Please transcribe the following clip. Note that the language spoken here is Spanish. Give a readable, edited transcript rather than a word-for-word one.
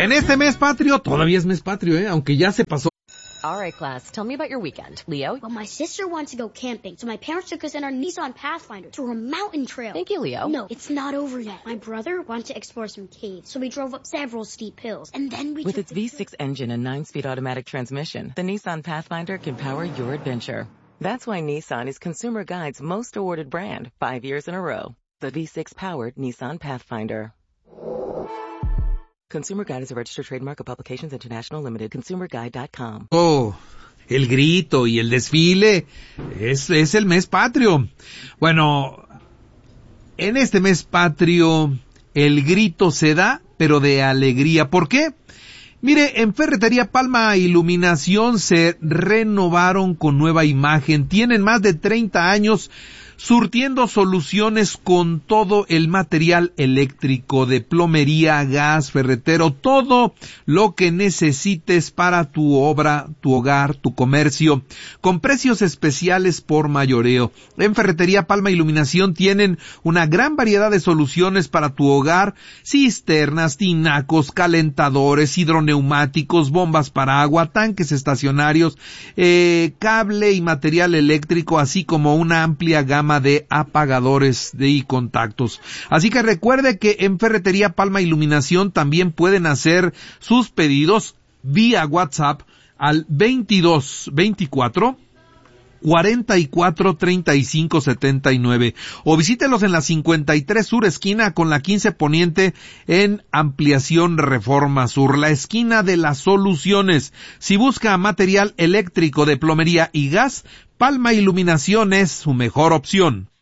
En este mes patrio, todavía es mes patrio, aunque ya se pasó. All right, class, tell me about your weekend. Leo? Well, my sister wants to go camping, so my parents took us in our Nissan Pathfinder to a mountain trail. Thank you, Leo. No, it's not over yet. My brother wanted to explore some caves, so we drove up several steep hills, and then we With its V6 engine and 9-speed automatic transmission, the Nissan Pathfinder can power your adventure. That's why Nissan is Consumer Guide's most awarded brand, 5 years in a row. The V6-powered Nissan Pathfinder. Consumer Guide is a registered trademark of Publications International Limited. ConsumerGuide.com. El grito y el desfile es el mes patrio. Bueno, en este mes patrio el grito se da, pero de alegría. ¿Por qué? Mire, en Ferretería Palma Iluminación se renovaron con nueva imagen. Tienen más de 30 años surtiendo soluciones con todo el material eléctrico, de plomería, gas, ferretero, todo lo que necesites para tu obra, tu hogar, tu comercio, con precios especiales por mayoreo. En Ferretería Palma Iluminación tienen una gran variedad de soluciones para tu hogar: cisternas, tinacos, calentadores, hidroneumáticos, bombas para agua, tanques estacionarios, cable y material eléctrico, así como una amplia gama de apagadores y contactos. Así que recuerde que en Ferretería Palma Iluminación también pueden hacer sus pedidos vía WhatsApp al 2224 44 35 79 o visítelos en la 53 Sur esquina con la 15 Poniente en Ampliación Reforma Sur, la esquina de las soluciones. Si busca material eléctrico, de plomería y gas, Palma Iluminación es su mejor opción.